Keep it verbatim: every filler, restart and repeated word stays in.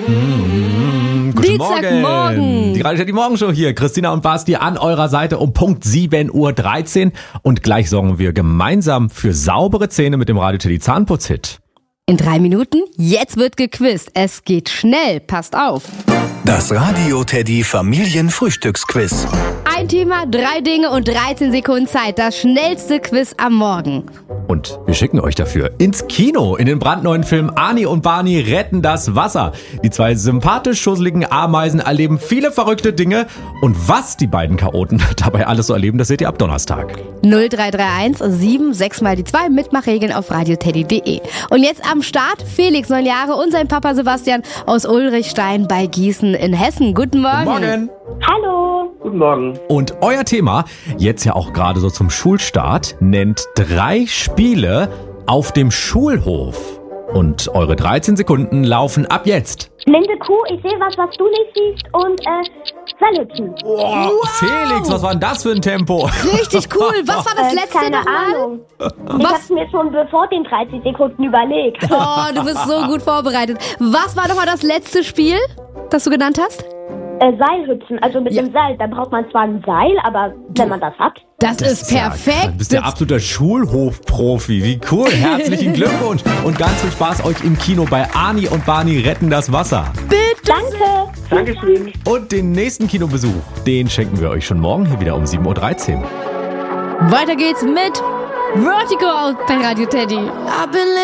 Mmh, guten Dienstagmorgen. Morgen. Die Radio Teddy Morgenshow hier. Christina und Basti an eurer Seite um Punkt sieben Uhr dreizehn. Und gleich sorgen wir gemeinsam für saubere Zähne mit dem Radio Teddy Zahnputzhit. In drei Minuten, jetzt wird gequizt. Es geht schnell, passt auf. Das Radio Teddy Familienfrühstücksquiz. Ein Thema, drei Dinge und dreizehn Sekunden Zeit. Das schnellste Quiz am Morgen. Und wir schicken euch dafür ins Kino, in den brandneuen Film Arnie und Barney retten das Wasser. Die zwei sympathisch schusseligen Ameisen erleben viele verrückte Dinge. Und was die beiden Chaoten dabei alles so erleben, das seht ihr ab Donnerstag. null drei drei eins sieben sechs mal die zwei, Mitmachregeln auf radioteddy punkt de. Und jetzt am Start Felix, neun Jahre, und sein Papa Sebastian aus Ulrichstein bei Gießen in Hessen. Guten Morgen. Guten Morgen. Hallo. Guten Morgen. Und euer Thema, jetzt ja auch gerade so zum Schulstart, nennt drei Spiele auf dem Schulhof. Und eure dreizehn Sekunden laufen ab jetzt. Blinde Kuh, ich sehe was, was du nicht siehst, und äh, Seilhüpfen. Oh, wow. Felix, was war denn das für ein Tempo? Richtig cool. Was war das Äh, letzte keine nochmal? Ahnung. Ich hab's mir schon bevor den dreißig Sekunden überlegt. Oh, du bist so gut vorbereitet. Was war nochmal das letzte Spiel, das du genannt hast? Äh, Seilhüpfen, also mit Ja. dem Seil. Da braucht man zwar ein Seil, aber wenn man das hat. Das, ist perfekt. Ja, du bist der absoluter Schulhofprofi. Wie cool. Herzlichen Glückwunsch. Und ganz viel Spaß euch im Kino bei Arnie und Barney retten das Wasser. Danke. Dankeschön. Und den nächsten Kinobesuch, den schenken wir euch schon morgen hier wieder um sieben Uhr dreizehn. Weiter geht's mit Vertigo bei Radio Teddy.